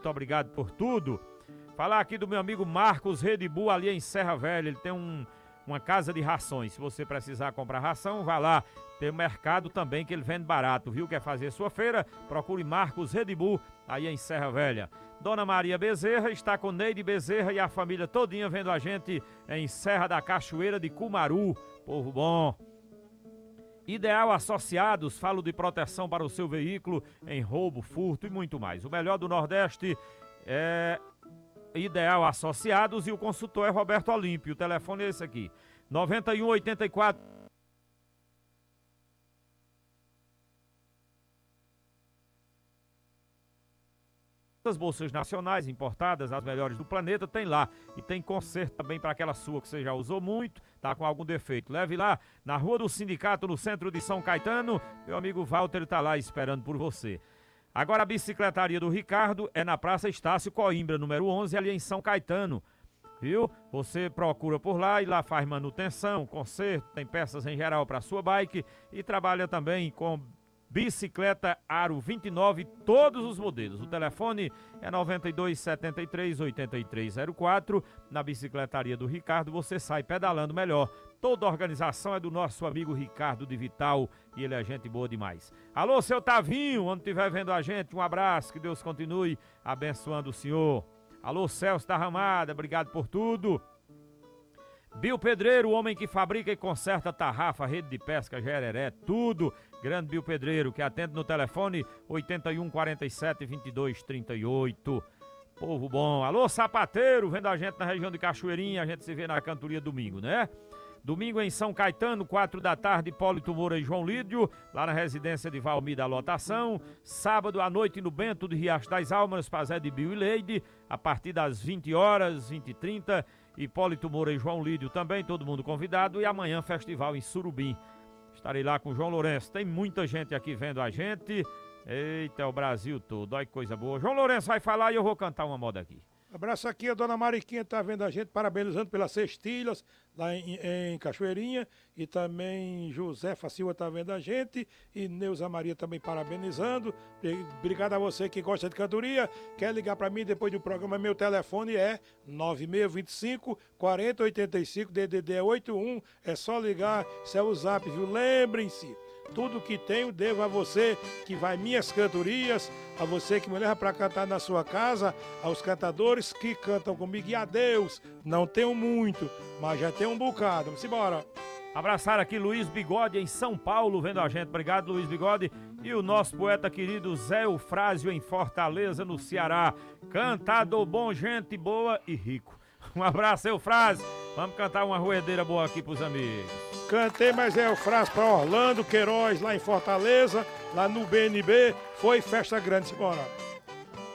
muito obrigado por tudo. Falar aqui do meu amigo Marcos Redibu, ali em Serra Velha. Ele tem uma casa de rações. Se você precisar comprar ração, vá lá. Tem um mercado também que ele vende barato, viu? Quer fazer sua feira? Procure Marcos Redibu, aí em Serra Velha. Dona Maria Bezerra está com Neide Bezerra e a família todinha vendo a gente em Serra da Cachoeira de Cumaru. Povo bom. Ideal Associados, falo de proteção para o seu veículo em roubo, furto e muito mais. O melhor do Nordeste é Ideal Associados e o consultor é Roberto Olímpio. O telefone é esse aqui, 9184. As bolsas nacionais importadas, as melhores do planeta, tem lá. E tem conserto também para aquela sua que você já usou muito, tá com algum defeito. Leve lá na Rua do Sindicato, no centro de São Caetano. Meu amigo Walter tá lá esperando por você. Agora a bicicletaria do Ricardo é na Praça Estácio Coimbra, número 11, ali em São Caetano. Viu? Você procura por lá e lá faz manutenção, conserto, tem peças em geral para sua bike e trabalha também com bicicleta Aro 29, todos os modelos. O telefone é 9273-8304. Na bicicletaria do Ricardo você sai pedalando melhor. Toda a organização é do nosso amigo Ricardo de Vital e ele é gente boa demais. Alô, seu Tavinho, onde estiver vendo a gente, um abraço, que Deus continue abençoando o senhor. Alô, Celso da Ramada, obrigado por tudo. Bill Pedreiro, o homem que fabrica e conserta tarrafa, rede de pesca, gereré, tudo. Grande Bill Pedreiro, que atende no telefone 81 47 22 38. Povo bom. Alô, sapateiro, vendo a gente na região de Cachoeirinha, a gente se vê na cantoria domingo, né? Domingo em São Caetano, 4 da tarde, Hipólito Moura e João Lídio, lá na residência de Valmir da lotação. Sábado à noite no Bento de Riacho das Almas, Pazé de Bill e Leide, a partir das 20 horas, 20h30, Hipólito Moura e João Lídio também, todo mundo convidado. E amanhã, festival em Surubim. Estarei lá com o João Lourenço. Tem muita gente aqui vendo a gente. Eita, é o Brasil todo, olha que coisa boa. João Lourenço vai falar e eu vou cantar uma moda aqui. Abraço aqui, a dona Mariquinha tá vendo a gente, parabenizando pelas cestilhas lá em Cachoeirinha. E também Josefa Silva tá vendo a gente. E Neuza Maria também parabenizando. Obrigado a você que gosta de cantoria. Quer ligar para mim depois do programa? Meu telefone é 9625 4085, DDD é 81. É só ligar, isso é o zap, viu? Lembrem-se. Tudo que tenho devo a você que vai minhas cantorias, a você que me leva para cantar na sua casa, aos cantadores que cantam comigo e a Deus. Não tenho muito, mas já tenho um bocado. Vamos embora. Abraçar aqui Luiz Bigode em São Paulo, vendo a gente. Obrigado, Luiz Bigode. E o nosso poeta querido Zé Eufrásio em Fortaleza, no Ceará. Cantador bom, gente boa e rico. Um abraço, Eufrásio. Vamos cantar uma ruedeira boa aqui pros amigos. Cantei, mas é o frase para Orlando Queiroz, lá em Fortaleza, lá no BNB. Foi festa grande, simbora.